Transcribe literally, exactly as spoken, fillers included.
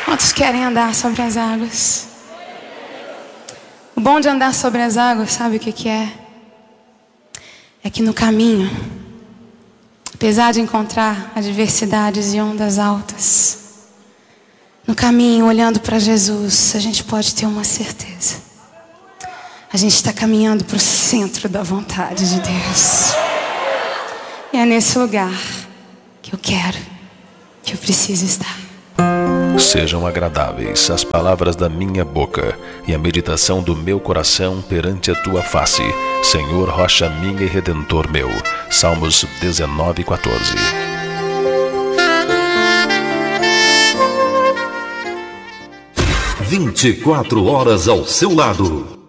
Quantos querem andar sobre as águas? O bom de andar sobre as águas, sabe o que que é? É que no caminho, apesar de encontrar adversidades e ondas altas, no caminho, olhando para Jesus, a gente pode ter uma certeza. A gente está caminhando para o centro da vontade de Deus. E é nesse lugar que eu quero, que eu preciso estar. Sejam agradáveis as palavras da minha boca e a meditação do meu coração perante a tua face, Senhor, rocha minha e redentor meu. Salmos dezenove, quatorze. vinte e quatro horas ao seu lado.